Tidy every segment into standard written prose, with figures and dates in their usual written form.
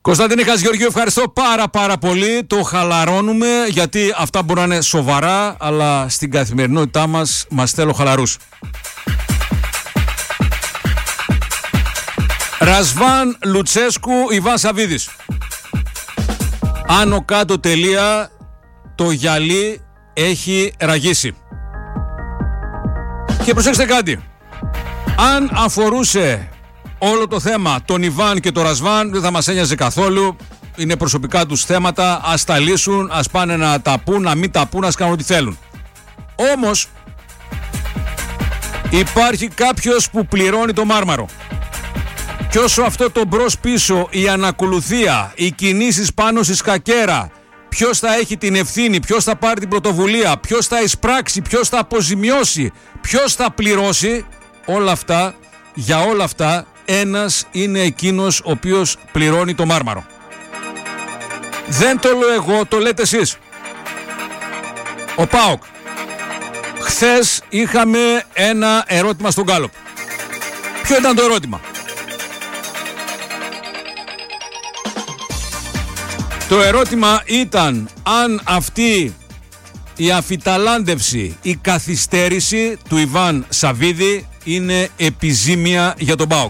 Κωνσταντίνε Χατζηγεωργίου, ευχαριστώ πάρα πολύ. Το χαλαρώνουμε γιατί αυτά μπορεί να είναι σοβαρά, αλλά στην καθημερινότητά μας θέλω χαλαρούς. Ρασβάν Λουτσέσκου, Ιβάν Σαββίδης. Άνω κάτω τελεία, το γυαλί έχει ραγίσει. Και προσέξτε κάτι. Αν αφορούσε όλο το θέμα τον Ιβάν και τον Ρασβάν, δεν θα μας ένοιαζε καθόλου. Είναι προσωπικά τους θέματα. Ας τα λύσουν, ας πάνε να τα πούν, να μην τα πούν, ας κάνουν ό,τι θέλουν. Όμως υπάρχει κάποιος που πληρώνει το μάρμαρο. Και όσο αυτό το μπρος πίσω, η ανακολουθία, οι κινήσεις πάνω στη σκακέρα, ποιος θα έχει την ευθύνη, ποιος θα πάρει την πρωτοβουλία, ποιος θα εισπράξει, ποιος θα αποζημιώσει, ποιος θα πληρώσει, όλα αυτά, για όλα αυτά ένας είναι εκείνος ο οποίος πληρώνει το μάρμαρο. Δεν το λέω εγώ, το λέτε εσείς. Ο ΠΑΟΚ. Χθες είχαμε ένα ερώτημα στον Γκάλοπ. Ποιο ήταν το ερώτημα? Το ερώτημα ήταν αν αυτή η αφιταλάντευση, η καθυστέρηση του Ιβάν Σαββίδη είναι επιζήμια για τον ΠΑΟΚ.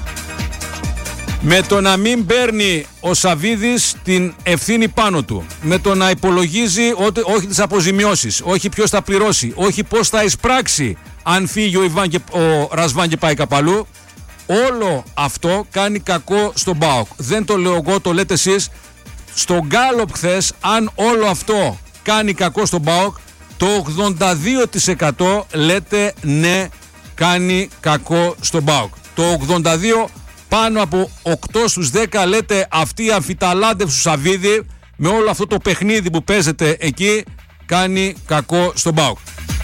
Με το να μην παίρνει ο Σαββίδης την ευθύνη πάνω του, με το να υπολογίζει όχι τις αποζημιώσεις, όχι ποιος θα πληρώσει, όχι πώς θα εισπράξει αν φύγει ο Ιβάν και ο Ρασβάν και πάει καπαλού, όλο αυτό κάνει κακό στον ΠΑΟΚ. Δεν το λέω εγώ, το λέτε εσείς. Στο Γκάλοπ χθες, αν όλο αυτό κάνει κακό στον ΠΑΟΚ, το 82% λέτε ναι, κάνει κακό στον ΠΑΟΚ. Το 82%, πάνω από 8 στους 10 λέτε αυτή η αμφιταλάντευση του Σαββίδη με όλο αυτό το παιχνίδι που παίζεται εκεί κάνει κακό στον ΠΑΟΚ.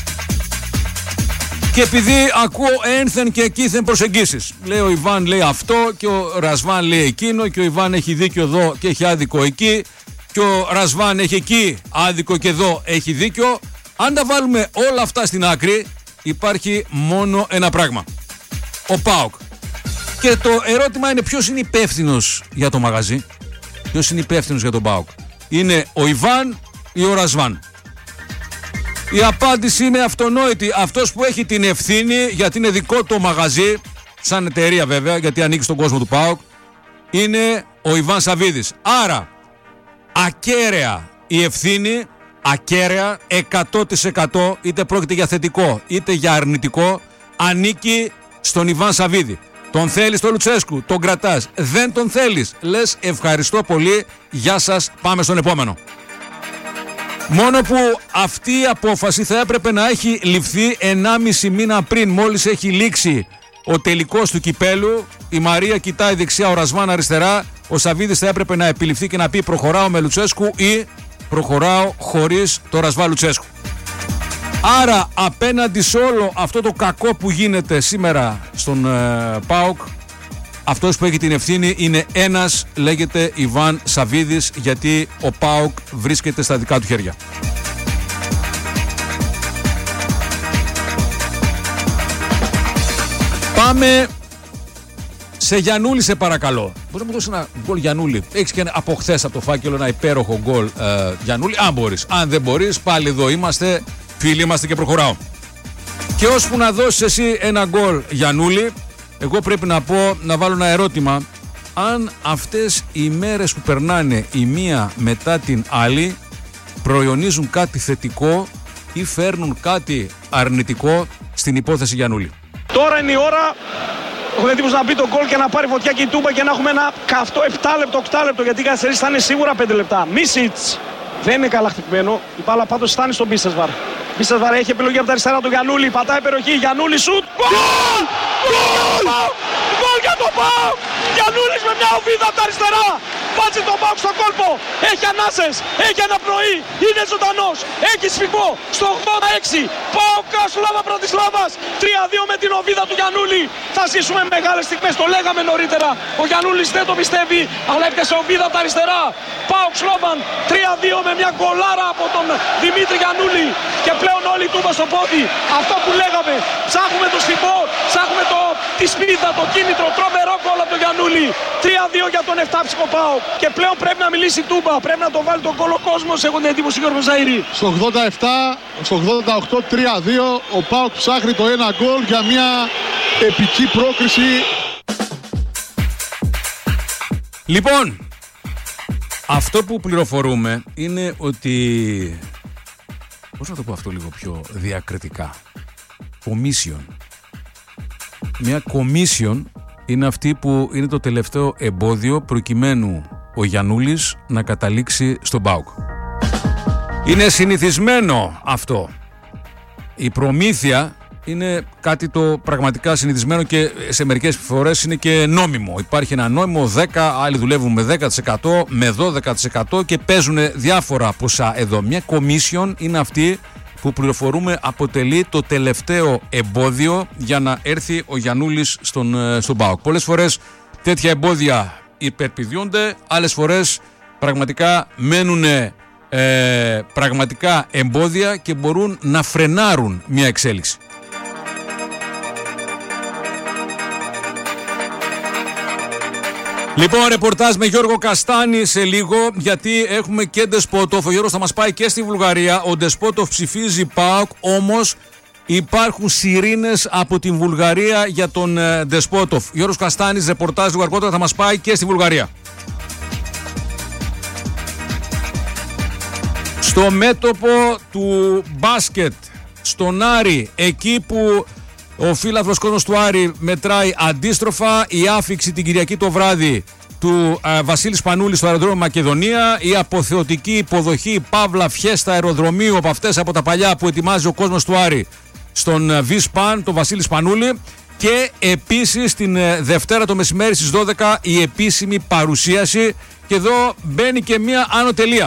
Και επειδή ακούω ένθεν και εκείθεν προσεγγίσεις, λέει ο Ιβάν λέει αυτό και ο Ρασβάν λέει εκείνο και ο Ιβάν έχει δίκιο εδώ και έχει άδικο εκεί και ο Ρασβάν έχει εκεί άδικο και εδώ έχει δίκιο. Αν τα βάλουμε όλα αυτά στην άκρη, υπάρχει μόνο ένα πράγμα: ο ΠΑΟΚ. Και το ερώτημα είναι ποιος είναι υπεύθυνος για το μαγαζί, ποιος είναι υπεύθυνος για τον ΠΑΟΚ? Είναι ο Ιβάν ή ο Ρασβάν? Η απάντηση είναι αυτονόητη. Αυτός που έχει την ευθύνη, γιατί είναι δικό το μαγαζί, σαν εταιρεία βέβαια, γιατί ανήκει στον κόσμο του ΠΑΟΚ, είναι ο Ιβάν Σαββίδης. Άρα, ακέραια η ευθύνη, ακέραια 100%, είτε πρόκειται για θετικό είτε για αρνητικό, ανήκει στον Ιβάν Σαββίδη. Τον θέλεις τον Λουτσέσκου, τον κρατάς. Δεν τον θέλεις, λες ευχαριστώ πολύ, γεια σας, πάμε στον επόμενο. Μόνο που αυτή η απόφαση θα έπρεπε να έχει ληφθεί 1,5 μήνα πριν, μόλις έχει λήξει ο τελικός του κυπέλου. Η Μαρία κοιτάει δεξιά, ο Ρασβάν αριστερά. Ο Σαββίδης θα έπρεπε να επιληφθεί και να πει προχωράω με Λουτσέσκου ή προχωράω χωρίς το Ρασβάν Λουτσέσκου. Άρα απέναντι σε όλο αυτό το κακό που γίνεται σήμερα στον ΠΑΟΚ, αυτός που έχει την ευθύνη είναι ένας, λέγεται Ιβάν Σαββίδης, γιατί ο ΠΑΟΚ βρίσκεται στα δικά του χέρια. Πάμε σε Γιαννούλη, σε παρακαλώ. Μπορείς να μου δώσεις ένα γκολ Γιαννούλη? Έχεις και από χθες από το φάκελο ένα υπέροχο γκολ Γιαννούλη, αν μπορείς. Αν δεν μπορείς, πάλι εδώ είμαστε, φίλοι είμαστε και προχωράω. Και ώσπου να δώσεις εσύ ένα γκολ Γιαννούλη, εγώ πρέπει να πω, να βάλω ένα ερώτημα: αν αυτές οι μέρες που περνάνε η μία μετά την άλλη προϊονίζουν κάτι θετικό ή φέρνουν κάτι αρνητικό στην υπόθεση Γιαννούλη. Τώρα είναι η ώρα, έχω την εντύπωση να μπει το γκολ και να πάρει φωτιά και η Τούμπα και να έχουμε ένα καυτό 7 λεπτό, 8 λεπτό, γιατί οι καθυστερήσεις θα είναι σίγουρα 5 λεπτά. Μίσιτς δεν είναι καλά χτυπημένο, η μπάλα πάντως φτάνει στον Μπίσεσβαρ. Μπίσεσβαρ έχει επιλογή από τα αριστερά του Γιαννούλη, πατάει περιοχή, Γιαννούλη σουτ. Γκολ! Γκολ για τον ΠΑΟΚ! Γιαννούλης με μια οβίδα από τα αριστερά. Βάζει τον ΠΑΟΚ στο κόλπο. Έχει ανάσες, έχει αναπνοή, είναι ζωντανός, έχει σφυγμό στο 86. ΠΑΟΚ Κασουλάβα Πρατισλάβας. 3-2 με την οβίδα του Γιαννούλη. Θα ζήσουμε μεγάλες στιγμές, το λέγαμε νωρίτερα. Ο Γιαννούλης δεν το πιστεύει, αλλά έπιασε οβίδα από τα αριστερά. ΠΑΟΚ Σλόβαν 3-2 με μια γκολάρα από τον Δημήτρη Γιαννούλη. Και πλέον όλοι Τούμπα στο πόδι. Αυτό που λέγαμε, ψάχνουμε το σφυγμό Ψάχνουμε τη σπίδα, το κίνητρο, τρομερό γκολ από τον Γιαννούλη. 3-2 για τον 7ψυχο ΠΑΟΚ. Και πλέον πρέπει να μιλήσει η Τούμπα. Πρέπει να το βάλει τον γκολ ο κόσμος, έχω την εντύπωση, Γιώργο Ζαΐρη. Στο 87, στο 88, 3-2 ο ΠΑΟΚ ψάχνει το ένα γκολ για μια επική πρόκριση. Λοιπόν, αυτό που πληροφορούμε είναι ότι... Πώς να το πω αυτό λίγο πιο διακριτικά? Commission. Μια commission είναι αυτή που είναι το τελευταίο εμπόδιο προκειμένου ο Γιαννούλης να καταλήξει στον ΠΑΟΚ. Είναι συνηθισμένο αυτό. Η προμήθεια είναι κάτι το πραγματικά συνηθισμένο και σε μερικές φορές είναι και νόμιμο. Υπάρχει ένα νόμιμο 10, άλλοι δουλεύουν με 10%, με 12% και παίζουν διάφορα ποσά εδώ. Μια commission είναι αυτή που πληροφορούμε αποτελεί το τελευταίο εμπόδιο για να έρθει ο Γιαννούλης στον ΠΑΟΚ. Πολλές φορές τέτοια εμπόδια υπερπηδιούνται, άλλες φορές πραγματικά μένουν πραγματικά εμπόδια και μπορούν να φρενάρουν μια εξέλιξη. Λοιπόν, ρεπορτάζ με Γιώργο Καστάνη σε λίγο, γιατί έχουμε και Ντεσπότοφ. Ο Γιώργος θα μας πάει και στη Βουλγαρία. Ο Ντεσπότοφ ψηφίζει ΠΑΟΚ, όμως υπάρχουν σιρήνες από την Βουλγαρία για τον Ντεσπότοφ. Γιώργος Καστάνης, ρεπορτάζ λίγο αργότερα, θα μας πάει και στη Βουλγαρία. Στο μέτωπο του μπάσκετ, στον Άρη, εκεί που ο φίλαθλος κόσμος του Άρη μετράει αντίστροφα, η άφιξη την Κυριακή το βράδυ του Βασίλη Σπανούλη στο αεροδρόμιο Μακεδονία, η αποθεωτική υποδοχή παύλα φιέστα αεροδρομίου από αυτές από τα παλιά που ετοιμάζει ο κόσμος του Άρη στον Βισπαν, τον Βασίλη Σπανούλη, και επίσης την Δευτέρα το μεσημέρι στις 12 η επίσημη παρουσίαση, και εδώ μπαίνει και μια άνω τελεία.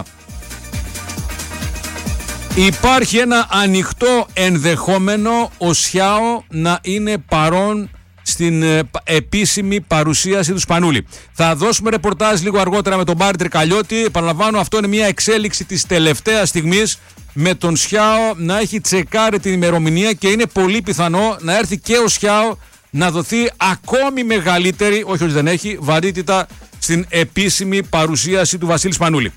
Υπάρχει ένα ανοιχτό ενδεχόμενο ο Σιάο να είναι παρόν στην επίσημη παρουσίαση του Σπανούλη. Θα δώσουμε ρεπορτάζ λίγο αργότερα με τον Μπάρη Τρικαλιώτη. Επαναλαμβάνω, αυτό είναι μια εξέλιξη της τελευταίας στιγμής, με τον Σιάο να έχει τσεκάρει την ημερομηνία και είναι πολύ πιθανό να έρθει και ο Σιάο να δοθεί ακόμη μεγαλύτερη, όχι ότι δεν έχει, βαρύτητα στην επίσημη παρουσίαση του Βασίλη Σπανούλη.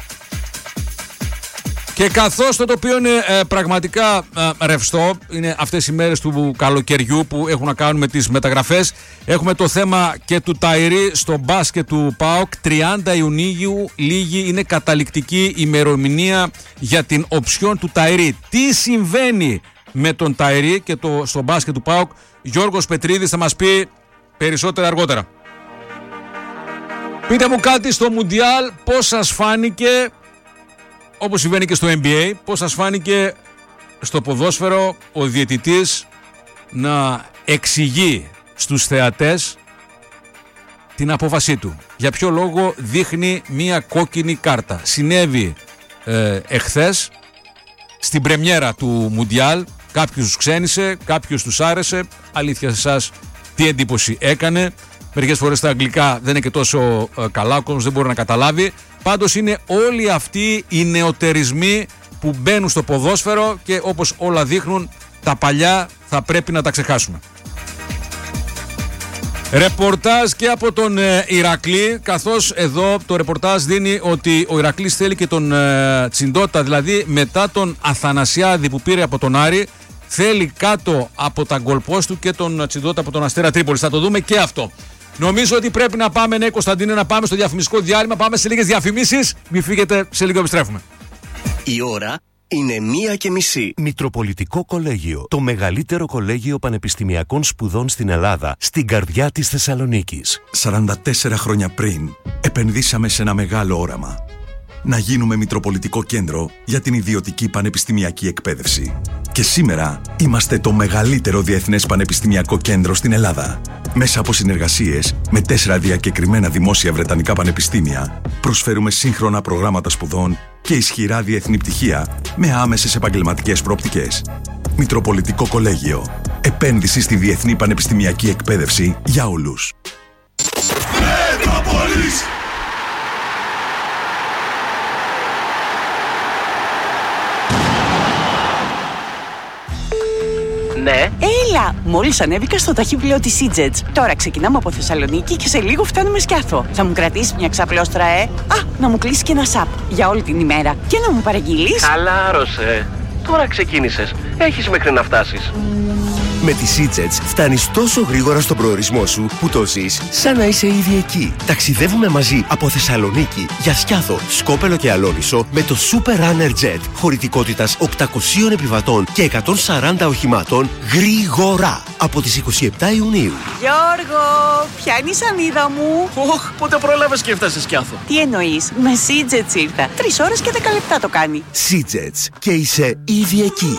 Και καθώς το τοπίο είναι πραγματικά ρευστό, είναι αυτές οι μέρες του καλοκαιριού που έχουν να κάνουν με τις μεταγραφές, έχουμε το θέμα και του Ταϊρή στο μπάσκετ του ΠΑΟΚ. 30 Ιουνίου λίγη είναι καταληκτική ημερομηνία για την οψιόν του Ταϊρή. Τι συμβαίνει με τον Ταϊρή και στο μπάσκετ του ΠΑΟΚ? Γιώργος Πετρίδης θα μας πει περισσότερα αργότερα. Πείτε μου κάτι στο Μουντιάλ, πώς σας φάνηκε, όπως συμβαίνει και στο NBA, πώς σας φάνηκε στο ποδόσφαιρο ο διαιτητής να εξηγεί στους θεατές την απόφασή του? Για ποιο λόγο δείχνει μία κόκκινη κάρτα? Συνέβη εχθές στην πρεμιέρα του Μουντιάλ. Κάποιους τους ξένησε, κάποιους τους άρεσε. Αλήθεια σε εσάς τι εντύπωση έκανε? Μερικές φορές τα αγγλικά δεν είναι και τόσο καλά, ο κόσμος δεν μπορεί να καταλάβει. Πάντως είναι όλοι αυτοί οι νεοτερισμοί που μπαίνουν στο ποδόσφαιρο και όπως όλα δείχνουν, τα παλιά θα πρέπει να τα ξεχάσουμε. Ρεπορτάζ και από τον Ηρακλή, καθώς εδώ το ρεπορτάζ δίνει ότι ο Ηρακλής θέλει και τον Τσιντότα, δηλαδή μετά τον Αθανασιάδη που πήρε από τον Άρη, θέλει κάτω από τα γκολπόστ του και τον Τσιντότα από τον Αστέρα Τρίπολης. Θα το δούμε και αυτό. Νομίζω ότι πρέπει να πάμε, ναι, Κωνσταντίνε, να πάμε στο διαφημιστικό διάλειμμα. Πάμε σε λίγες διαφημίσεις. Μην φύγετε, σε λίγο επιστρέφουμε. Η ώρα είναι 1:30. Μητροπολιτικό Κολέγιο. Το μεγαλύτερο κολέγιο πανεπιστημιακών σπουδών στην Ελλάδα, στην καρδιά της Θεσσαλονίκης. 44 χρόνια πριν, επενδύσαμε σε ένα μεγάλο όραμα. Να γίνουμε Μητροπολιτικό Κέντρο για την ιδιωτική πανεπιστημιακή εκπαίδευση. Και σήμερα είμαστε το μεγαλύτερο διεθνές πανεπιστημιακό κέντρο στην Ελλάδα. Μέσα από συνεργασίες με 4 διακεκριμένα δημόσια βρετανικά πανεπιστήμια, προσφέρουμε σύγχρονα προγράμματα σπουδών και ισχυρά διεθνή πτυχία με άμεσες επαγγελματικές προοπτικές. Μητροπολιτικό Κολέγιο. Επένδυση στη διεθνή πανεπιστημιακή εκπαίδευση για όλους. Μετρόπολης! Ναι. Έλα, Παιδιά, μόλις ανέβηκα στο ταχύπλοιο της Seajets. Τώρα ξεκινάμε από Θεσσαλονίκη και σε λίγο φτάνουμε Σκιάθο. Θα μου κρατήσει μια ξαπλώστρα, να μου κλείσει και ένα σαπ για όλη την ημέρα. Και να μου παραγγείλεις. Χαλάρωσε. Τώρα ξεκίνησες. Έχεις μέχρι να φτάσεις. Με τη Seajets φτάνεις τόσο γρήγορα στον προορισμό σου που το ζεις σαν να είσαι ήδη εκεί. Ταξιδεύουμε μαζί από Θεσσαλονίκη για Σκιάθο, Σκόπελο και Αλόνισο με το Super Runner Jet χωρητικότητας 800 επιβατών και 140 οχημάτων γρήγορα από τις 27 Ιουνίου. Γιώργο, ποια είναι η σανίδα μου? Πότε πρόλαβες και έφτασες Σκιάθο? Τι εννοείς, με Seajets ήρθα. 3 ώρες και 10 λεπτά το κάνει. Seajets και είσαι ήδη εκεί.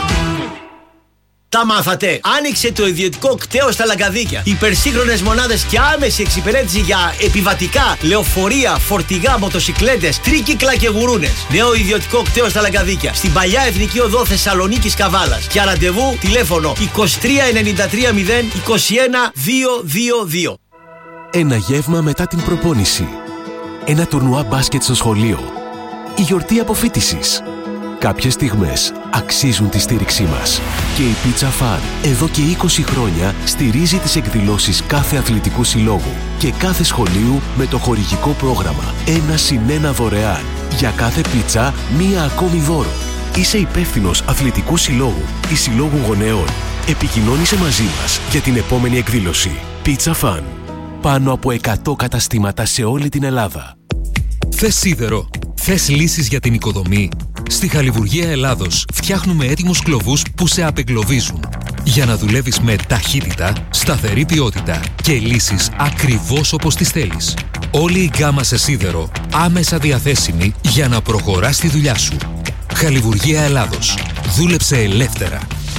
Τα μάθατε! Άνοιξε το ιδιωτικό κτέο στα Λαγκαδίκια. Υπερσύγχρονες μονάδες και άμεση εξυπηρέτηση για επιβατικά, λεωφορεία, φορτηγά, μοτοσικλέτες, τρίκυκλα και γουρούνες. Νέο ιδιωτικό κτέο στα Λαγκαδίκια. Στην παλιά Εθνική Οδό Θεσσαλονίκης Καβάλας. Για ραντεβού τηλέφωνο 23 93 0 21 222. Ένα γεύμα μετά την προπόνηση. Ένα τουρνουά μπάσκετ στο σχολείο. Η γιορτή αποφοίτησης. Κάποιες στιγμές αξίζουν τη στήριξή μας. Και η Pizza Fun εδώ και 20 χρόνια στηρίζει τις εκδηλώσεις κάθε αθλητικού συλλόγου και κάθε σχολείου με το χορηγικό πρόγραμμα 1+1 δωρεάν. Για κάθε πίτσα, μία ακόμη δώρο. Είσαι υπεύθυνος αθλητικού συλλόγου ή συλλόγου γονέων. Επικοινώνησε μαζί μας για την επόμενη εκδήλωση. Pizza Fun. Πάνω από 100 καταστήματα σε όλη την Ελλάδα. Θες σίδερο? Θες λύσεις για την οικοδομή? Στη Χαλιβουργία Ελλάδος φτιάχνουμε έτοιμους κλωβούς που σε απεγκλωβίζουν. Για να δουλεύεις με ταχύτητα, σταθερή ποιότητα και λύσεις ακριβώς όπως τις θέλεις. Όλη η γκάμα σε σίδερο άμεσα διαθέσιμη για να προχωράς τη δουλειά σου. Χαλιβουργία Ελλάδος. Δούλεψε ελεύθερα.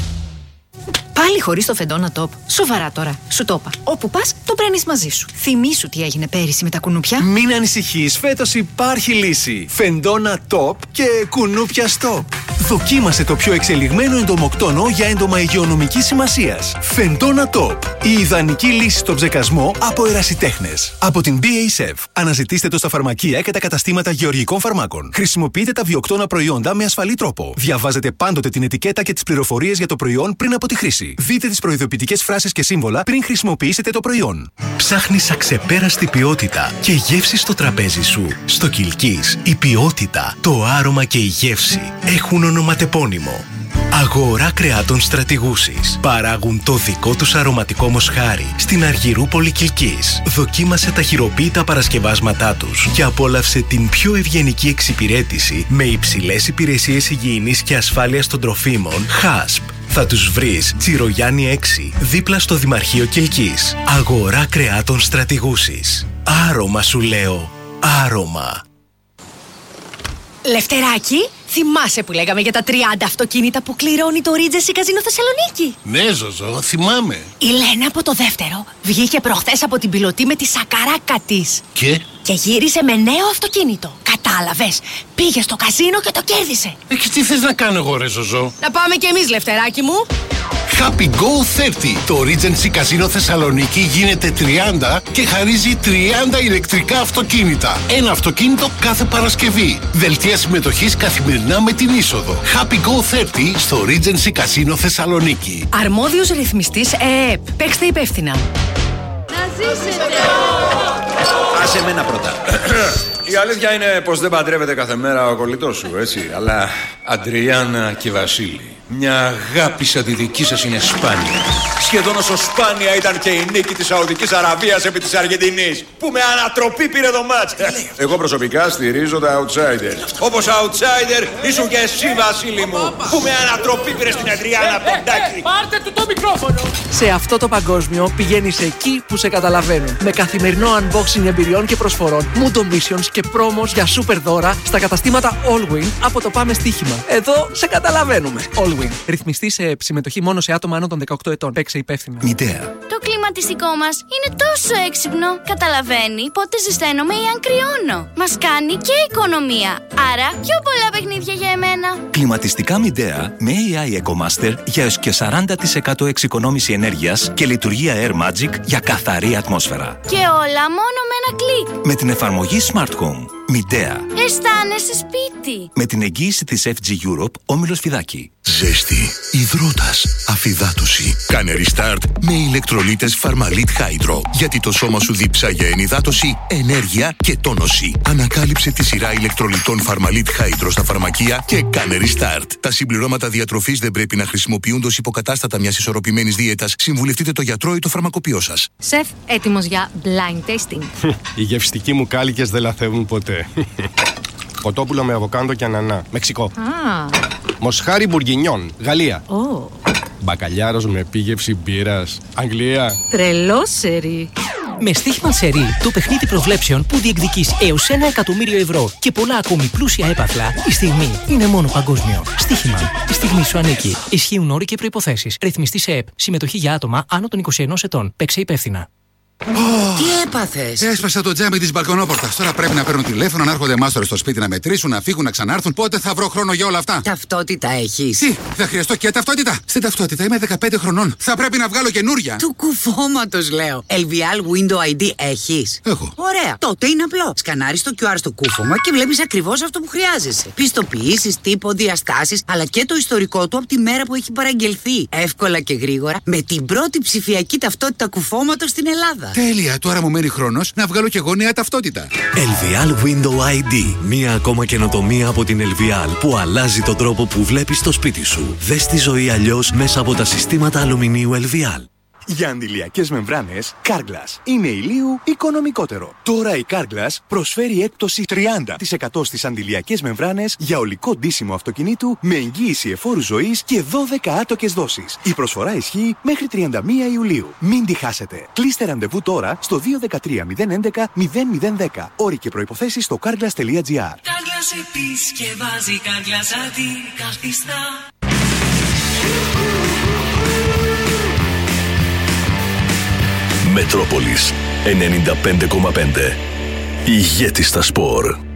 Πάλι χωρίς το Φεντόνα Top. Σοβαρά τώρα. Σου το είπα. Όπου πας, το παίρνεις μαζί σου. Θυμήσου τι έγινε πέρυσι με τα κουνούπια. Μην ανησυχείς. Φέτος υπάρχει λύση. Φεντόνα Top και κουνούπια Stop. Δοκίμασε το πιο εξελιγμένο εντομοκτόνο για έντομα υγειονομικής σημασίας. Φεντόνα Top. Η ιδανική λύση στον ψεκασμό από ερασιτέχνες. Από την BASF. Αναζητήστε το στα φαρμακεία και τα καταστήματα γεωργικών φαρμάκων. Χρησιμοποιείτε τα βιοκτώνα προϊόντα με ασφαλή τρόπο. Διαβάζετε πάντοτε την ετικέτα και τις πληροφορίες για το προϊόν πριν από τη χρήση. Δείτε τις προειδοποιητικές φράσεις και σύμβολα πριν χρησιμοποιήσετε το προϊόν. Ψάχνεις αξεπέραστη ποιότητα και γεύση στο τραπέζι σου. Στο Κιλκής η ποιότητα, το άρωμα και η γεύση έχουν ονοματεπώνυμο. Αγορά κρεάτων Στρατηγούσης. Παράγουν το δικό τους αρωματικό μοσχάρι στην Αργυρούπολη Κιλκής. Δοκίμασε τα χειροποίητα παρασκευάσματά τους και απόλαυσε την πιο ευγενική εξυπηρέτηση με υψηλές υπηρεσίες υγιεινής και ασφάλειας των τροφίμων HASP. Θα τους βρεις Τσιρογιάννη 6, δίπλα στο Δημαρχείο Κιλκής. Αγορά κρεάτων Στρατηγούσης. Άρωμα σου λέω. Άρωμα. Λευτεράκι, θυμάσαι που λέγαμε για τα 30 αυτοκίνητα που κληρώνει το Regency Casino Θεσσαλονίκη? Ναι, Ζωζό, θυμάμαι. Η Λένα από το δεύτερο βγήκε προχθές από την πιλωτή με τη σακαράκα της. Και γύρισε με νέο αυτοκίνητο. Κατάλαβες, πήγε στο καζίνο και το κέρδισε. Και τι θες να κάνω εγώ, ρε Ζωζό? Να πάμε κι εμείς, Λευτεράκι μου. Happy Go 30. Το Regency Casino Θεσσαλονίκη γίνεται 30 και χαρίζει 30 ηλεκτρικά αυτοκίνητα. Ένα αυτοκίνητο κάθε Παρασκευή. Δελτία συμμετοχής καθημερινά με την είσοδο. Happy Go 30 στο Regency Casino Θεσσαλονίκη. Αρμόδιος ρυθμιστής ΕΕΠ. Παίξτε υπεύθυνα. Να ζήσετε. Άσε εμένα πρώτα. Η αλήθεια είναι πως δεν παντρεύεται κάθε μέρα ο κολλητός σου, έτσι. Αλλά Αντριάννα και Βασίλη, μια αγάπη σαν τη δική σας είναι σπάνια. Σχεδόν όσο σπάνια ήταν και η νίκη της Σαουδικής Αραβίας επί της Αργεντινής, που με ανατροπή πήρε το μάτς. Εγώ προσωπικά στηρίζω τα outsiders. Όπως outsider ήσουν και εσύ, Βασίλη μου, που με ανατροπή πήρε στην Αντριάννα από τον Τάκη. Πάρτε του το μικρόφωνο. Σε αυτό το παγκόσμιο πηγαίνεις εκεί που σε καταλαβαίνουν. Με καθημερινό unboxing εμπειριών και προσφορών, Mundo Missions και promos για super δώρα στα καταστήματα Allwin από το Πάμε Στοίχημα. Εδώ σε καταλαβαίνουμε. Allwin. Ρυθμιστή σε συμμετοχή μόνο σε άτομα άνω των 18 ετών. Παίξε υπεύθυνα. Μητέα. Το κλιματιστικό μας είναι τόσο έξυπνο. Καταλαβαίνει πότε ζεσταίνομαι ή αν κρυώνω. Μας κάνει και οικονομία. Άρα πιο πολλά παιχνίδια για εμένα. Κλιματιστικά Midea με AI EcoMaster για έως και 40% εξοικονόμηση ενέργειας και λειτουργία Air Magic για καθαρή ατμόσφαιρα. Και όλα μόνο με ένα κλικ. Με την εφαρμογή Smart Home. Midea. Αισθάνεσαι σπίτι. Με την εγγύηση της FG Europe, όμιλος Φιδάκη. Ζέστη, υδρότας, αφυδάτωση. Κάνε restart με ηλεκτρολίτες Pharmalit Hydro. Γιατί το σώμα σου δίψα για ενυδάτωση, ενέργεια και τόνωση. Ανακάλυψε τη σειρά ηλεκτρολιτών Pharmalit Hydro στα φαρμακεία και κάνε restart. Τα συμπληρώματα διατροφής δεν πρέπει να χρησιμοποιούνται ως υποκατάστατα μιας ισορροπημένης δίαιτας. Συμβουλευτείτε το γιατρό ή το φαρμακοποιό σας. Σεφ, έτοιμος για blind tasting. Οι γευστικοί μου κάλικες δεν λαθεύουν ποτέ. Κοτόπουλο με αβοκάντο και ανανά, Μεξικό. Μοσχάρι μπουργκινιόν, Γαλλία. Μπακαλιάρος με επίγευση μπύρας, Αγγλία. Τρελό σερί. Με στοίχημα σερί, το παιχνίδι προβλέψεων που διεκδικείς έως 1 εκατομμύριο ευρώ και πολλά ακόμη πλούσια έπαθλα, η στιγμή είναι μόνο παγκόσμιο. Στοίχημα. Η στιγμή σου ανήκει. Ισχύουν όροι και προϋποθέσεις. Ρυθμιστή σε ΕΠ. Συμμετοχή για άτομα άνω των 21 ετών. Παίξε υπεύθυνα. Τι έπαθες? Έσπασα το τζάμι της μπαλκονόπορτας. Τώρα πρέπει να παίρνουν τηλέφωνο, να έρχονται μάστορες στο σπίτι να μετρήσουν, να φύγουν, να ξανάρθουν. Πότε θα βρω χρόνο για όλα αυτά? Ταυτότητα έχεις? Τι, θα χρειαστώ και ταυτότητα. Στην ταυτότητα είμαι 15 χρονών. Θα πρέπει να βγάλω καινούρια. Του κουφώματος λέω. LVL Window ID έχεις? Έχω. Ωραία. Τότε είναι απλό. Σκανάρεις το QR στο κούφωμα και βλέπεις ακριβώς αυτό που χρειάζεσαι. Πιστοποιήσεις, τύπο, διαστάσεις, αλλά και το ιστορικό του από τη μέρα που έχει παραγγελθεί. Εύκολα και γρήγορα με την πρώτη ψηφιακή ταυτότητα κουφώματος στην Ελλάδα. Τέλεια, τώρα μου μένει χρόνος να βγάλω κι εγώ νέα ταυτότητα. LVL Window ID. Μία ακόμα καινοτομία από την LVL που αλλάζει τον τρόπο που βλέπεις το σπίτι σου. Δες τη ζωή αλλιώς μέσα από τα συστήματα αλουμινίου LVL. Για αντιλιακές μεμβράνες, Carglass είναι ηλίου οικονομικότερο. Τώρα η Carglass προσφέρει έκπτωση 30% στις αντιλιακές μεμβράνες για ολικό ντύσιμο αυτοκινήτου με εγγύηση εφόρου ζωής και 12 άτοκες δόσεις. Η προσφορά ισχύει μέχρι 31 Ιουλίου. Μην τη χάσετε. Κλείστε ραντεβού τώρα στο 213 011 0010. Όροι και προϋποθέσεις στο carglass.gr. Carglass επισκευάζει, Carglass αντικαθιστά. Μετρόπολης 95,5. Ηγέτη στα σπορ.